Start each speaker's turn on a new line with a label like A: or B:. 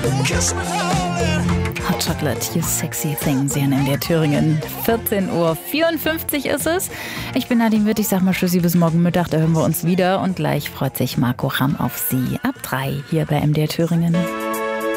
A: Hot Chocolate, you sexy thing. Sie hören MDR Thüringen. 14:54 Uhr ist es. Ich bin Nadine Witt. Ich sag mal Tschüssi bis morgen Mittag. Da hören wir uns wieder. Und gleich freut sich Marco Ramm auf Sie. Ab 3 hier bei MDR Thüringen.